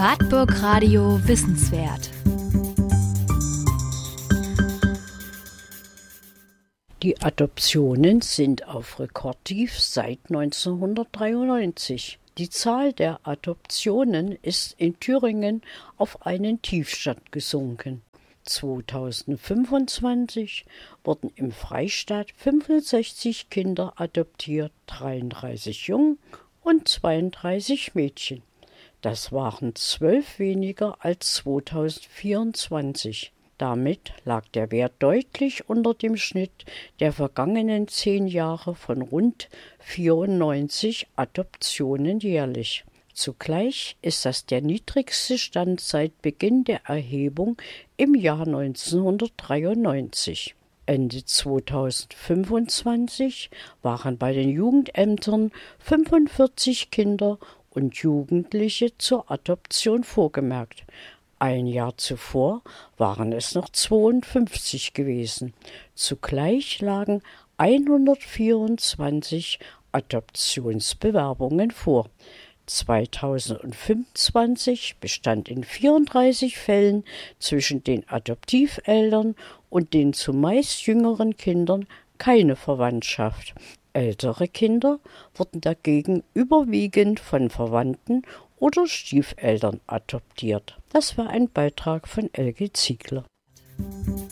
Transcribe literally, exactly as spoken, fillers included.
Wartburg Radio Wissenswert. Die Adoptionen sind auf Rekordtief seit neunzehnhundertdreiundneunzig. Die Zahl der Adoptionen ist in Thüringen auf einen Tiefstand gesunken. zweitausendfünfundzwanzig wurden im Freistaat fünfundsechzig Kinder adoptiert, dreiunddreißig Jungen und zweiunddreißig Mädchen. Das waren zwölf weniger als zweitausendvierundzwanzig. Damit lag der Wert deutlich unter dem Schnitt der vergangenen zehn Jahre von rund vierundneunzig Adoptionen jährlich. Zugleich ist das der niedrigste Stand seit Beginn der Erhebung im Jahr neunzehnhundertdreiundneunzig. Ende zweitausendfünfundzwanzig waren bei den Jugendämtern fünfundvierzig Kinder und Jugendliche zur Adoption vorgemerkt. Ein Jahr zuvor waren es noch zweiundfünfzig gewesen. Zugleich lagen hundertvierundzwanzig Adoptionsbewerbungen vor. zweitausendfünfundzwanzig bestand in vierunddreißig Fällen zwischen den Adoptiveltern und den zumeist jüngeren Kindern keine Verwandtschaft. Ältere Kinder wurden dagegen überwiegend von Verwandten oder Stiefeltern adoptiert. Das war ein Beitrag von Elke Ziegler.